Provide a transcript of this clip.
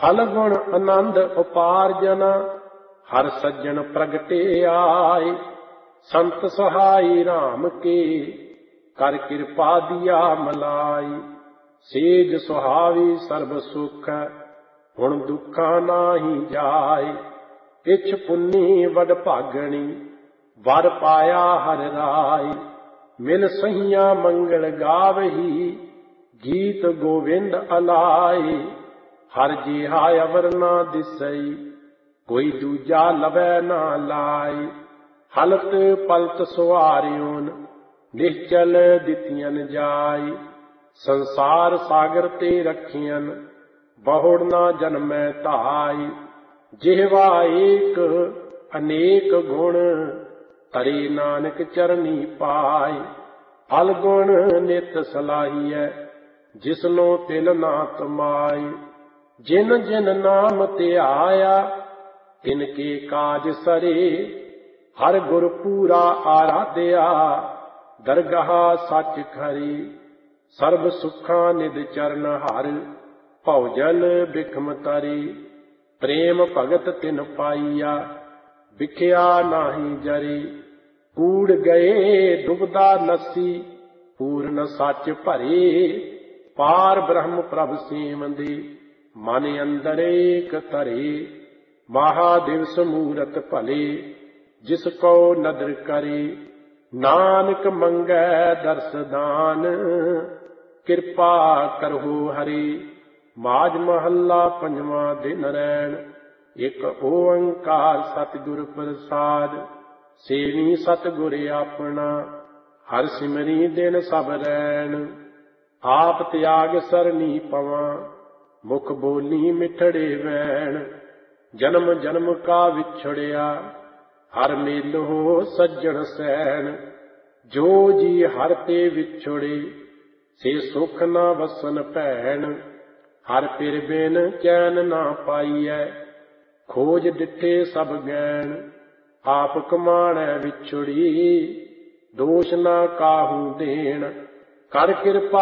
फल गुण आनंद उपार्जन, हर सज्जन प्रगटे आए। संत सहाय राम के, कर कृपा दिया मलाई। सेज सुहावी सर्ब सुख, हुण दुखा नाही जाए। इछ पुन्नी वड भागणी, वर पाया हर राय। मिल सहिया मंगल गावही, गीत गोविंद अलाए। हर जिहा अवर ना दिसई, कोई दूजा लवै ना लाए। हलत पलत सुवारियोन, निश्चल दितियन जाय। संसार सागर ते रखियन, बहुड़ ना जन्मै धाय। जिहवा एक अनेक गुण, तरे नानक चरनी पाय। फल गुण नित सलाहियै, जिसनो तिल ना तमाय। जिन जिन नाम ध्याया, तिनके काज सरे। हर गुर पूरा आराध्या, दरगाह सच खरी। सर्ब सुखा निध चरण हर, भौजल बिखम तरी। प्रेम भगत तिन पाइया, बिखिया नाही जरी। कूड़ गए दुबदा नसी, पूर्ण सच भरे। पार ब्रह्म प्रभ सेवंदे, मन अंदर एक तरे। महादिवस मूरत भले, जिसको नदर करे। नानक मंगै दर्श दान, कृपा करहु हरि। माज महला पंजवा दिन रैन, एक ओंकार सतगुर प्रसाद। सेवी सतगुर अपना, हर सिमरी दिन सब रैन। आप त्याग सरनी पवां, मुख बोली मिठड़े वैन। जन्म जन्म का विछड़िया, हर मेल हो सज्जन सैन। जो जी हर ते विछुड़े, से सुख ना वसन भैन। हर पिर बिन चैन ना पाइयै, खोज दिते सब गैन। आप कमाणै विछुड़ी, दोष ना काहू देन। कर कृपा